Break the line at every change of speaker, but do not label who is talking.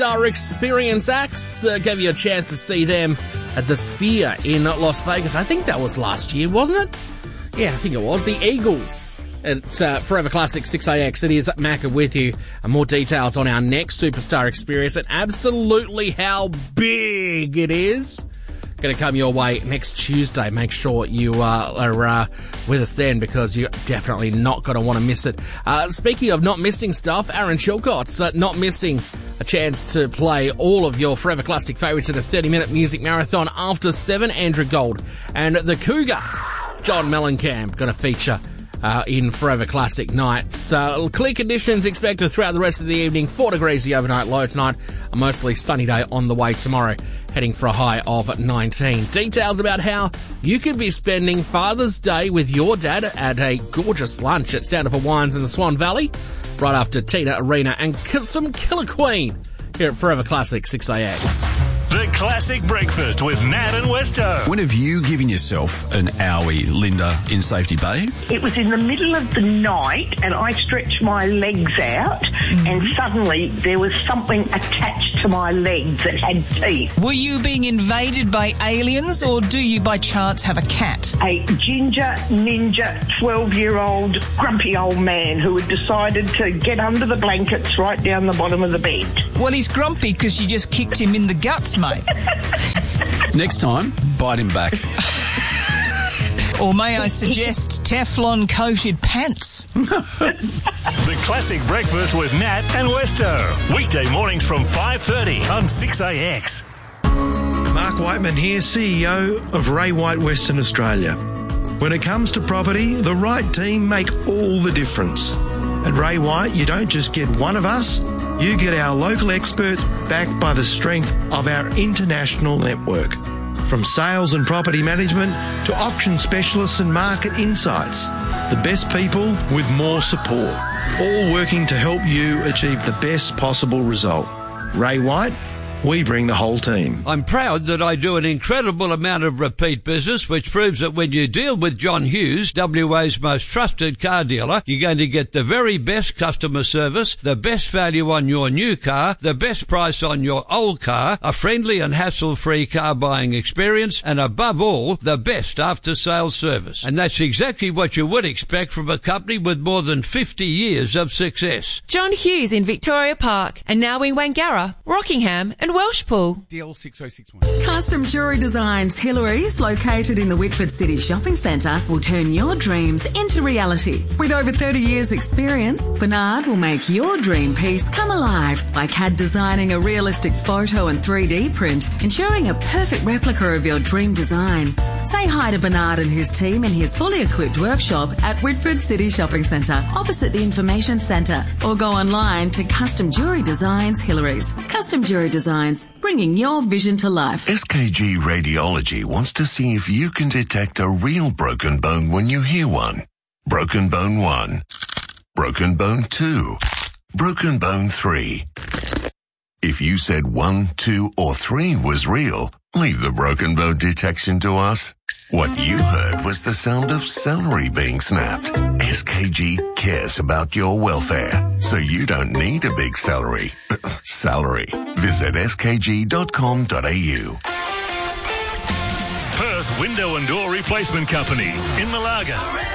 Star Experience acts. Gave you a chance to see them at the Sphere in Las Vegas. I think that was last year, wasn't it? Yeah, I think it was. The Eagles at Forever Classic 6AX. It is Macca with you. And more details on our next Superstar Experience and absolutely how big it is. Going to come your way next Tuesday. Make sure you are with us then, because you're definitely not going to want to miss it. Speaking of not missing stuff, Aaron Chilcott's not missing a chance to play all of your Forever Classic favourites in a 30-minute music marathon after 7. Andrew Gold and the Cougar, John Mellencamp, going to feature in Forever Classic nights. Clear conditions expected throughout the rest of the evening. 4 degrees the overnight low tonight. A mostly sunny day on the way tomorrow, heading for a high of 19. Details about how you could be spending Father's Day with your dad at a gorgeous lunch at Sound of Hawaiians in the Swan Valley, right after Tina Arena and some Killer Queen here at Forever Classic 6AX.
The Classic Breakfast with Nat and Westo.
When have you given yourself an owie, Linda, in Safety Bay?
It was in the middle of the night and I stretched my legs out and suddenly there was something attached to my legs that had teeth.
Were you being invaded by aliens or do you by chance have a cat?
A ginger, ninja, 12-year-old, grumpy old man who had decided to get under the blankets right down the bottom of the bed.
Well, he's grumpy because you just kicked him in the guts, mate.
Next time, bite him back.
Or may I suggest Teflon-coated pants?
The Classic Breakfast with Nat and Westo. Weekday mornings from 5:30 on 6AX.
Mark Whiteman here, CEO of Ray White Western Australia. When it comes to property, the right team make all the difference. At Ray White, you don't just get one of us, you get our local experts backed by the strength of our international network. From sales and property management to auction specialists and market insights, the best people with more support, all working to help you achieve the best possible result. Ray White, we bring the whole team.
I'm proud that I do an incredible amount of repeat business, which proves that when you deal with John Hughes, WA's most trusted car dealer, you're going to get the very best customer service, the best value on your new car, the best price on your old car, a friendly and hassle-free car buying experience, and above all, the best after-sales service. And that's exactly what you would expect from a company with more than 50 years of success.
John Hughes in Victoria Park, and now in Wangara, Rockingham and Welshpool.
DL 6061.
Custom Jewellery Designs Hillary's, located in the Whitford City Shopping Centre, will turn your dreams into reality. With over 30 years experience, Bernard will make your dream piece come alive by CAD designing a realistic photo and 3D print, ensuring a perfect replica of your dream design. Say hi to Bernard and his team in his fully equipped workshop at Whitford City Shopping Centre, opposite the Information Centre, or go online to Custom Jewellery Designs Hillary's. Custom Jewellery Designs, bringing your vision to life.
SKG Radiology wants to see if you can detect a real broken bone when you hear one. Broken bone 1. Broken bone 2. Broken bone 3. If you said 1, 2, or 3 was real, leave the broken bone detection to us. What you heard was the sound of celery being snapped. SKG cares about your welfare, so you don't need a big salary. Visit skg.com.au.
Perth Window and Door Replacement Company in Malaga.